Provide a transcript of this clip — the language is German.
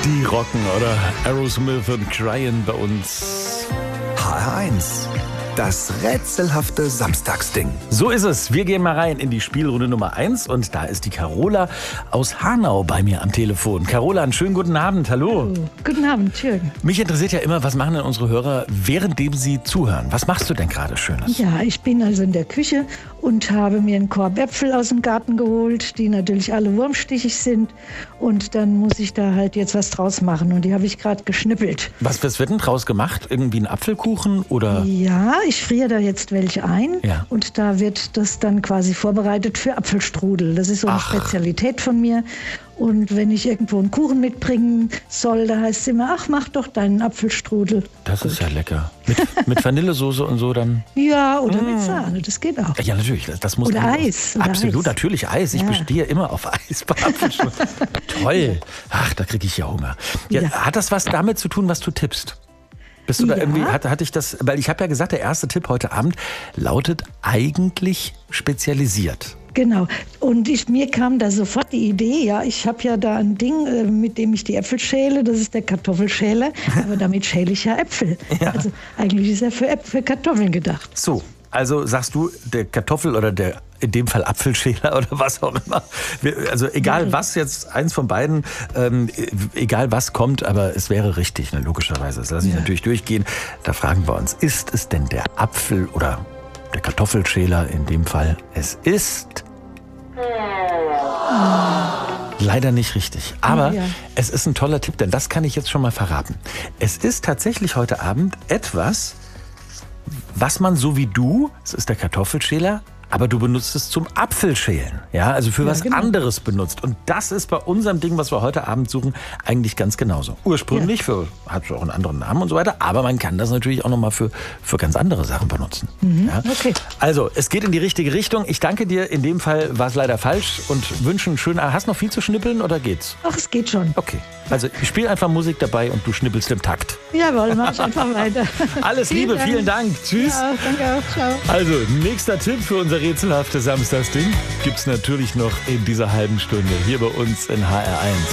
Die rocken, oder? Aerosmith und Cryin' bei uns. HR1, das rätselhafte Samstagsding. So ist es. Wir gehen mal rein in die Spielrunde Nummer 1 und da ist die Carola aus Hanau bei mir am Telefon. Carola, einen schönen guten Abend. Hallo. Hallo. Guten Abend, Jürgen. Mich interessiert ja immer, was machen denn unsere Hörer, währenddem sie zuhören? Was machst du denn gerade Schönes? Ja, ich bin also in der Küche und habe mir einen Korb Äpfel aus dem Garten geholt, die natürlich alle wurmstichig sind. Und dann muss ich da halt jetzt was draus machen. Und die habe ich gerade geschnippelt. Was wird denn draus gemacht? Irgendwie ein Apfelkuchen oder? Ja, ich friere da jetzt welche ein. Ja. Und da wird das dann quasi vorbereitet für Apfelstrudel. Das ist so eine Spezialität von mir. Und wenn ich irgendwo einen Kuchen mitbringen soll, da heißt es immer, ach, mach doch deinen Apfelstrudel. Das ist ja lecker. Mit Vanillesoße und so dann? Ja, oder mit Sahne, das geht auch. Ja, natürlich. Das muss Oder dann Eis. Oder absolut, Eis. natürlich Eis. Ich bestehe immer auf Eis bei Apfelstrudel. Toll. Ach, da kriege ich ja Hunger. Ja, Ja. Hat das was damit zu tun, was du tippst? Bist du da Ja. irgendwie, hatte ich das, weil ich habe ja gesagt, der erste Tipp heute Abend lautet eigentlich spezialisiert. Genau. Und mir kam da sofort die Idee, ja, ich habe ja da ein Ding, mit dem ich die Äpfel schäle, das ist der Kartoffelschäler, aber damit schäle ich ja Äpfel. Ja. Also eigentlich ist er für Kartoffeln gedacht. So, also sagst du, der Kartoffel oder der in dem Fall Apfelschäler oder was auch immer. Also egal was jetzt, eins von beiden, egal was kommt, aber es wäre richtig, ne, logischerweise. Das lasse ich natürlich durchgehen. Da fragen wir uns, ist es denn der Apfel oder der Kartoffelschäler in dem Fall? Es ist leider nicht richtig. Aber es ist ein toller Tipp, denn das kann ich jetzt schon mal verraten. Es ist tatsächlich heute Abend etwas, was man so wie du, es ist der Kartoffelschäler, aber du benutzt es zum Apfelschälen. Ja, also für was genau. anderes benutzt. Und das ist bei unserem Ding, was wir heute Abend suchen, eigentlich ganz genauso. Ursprünglich hat auch einen anderen Namen und so weiter, aber man kann das natürlich auch nochmal für ganz andere Sachen benutzen. Ja? Okay. Also, es geht in die richtige Richtung. Ich danke dir. In dem Fall war es leider falsch und wünsche einen schönen Abend. Hast du noch viel zu schnippeln oder geht's? Ach, es geht schon. Okay. Also, ich spiele einfach Musik dabei und du schnippelst im Takt. Jawohl, mach ich einfach weiter. Alles Liebe, vielen Dank. Tschüss. Ja, danke auch. Ciao. Also, nächster Tipp für unser rätselhafte Samstagsding gibt's natürlich noch in dieser halben Stunde hier bei uns in HR1.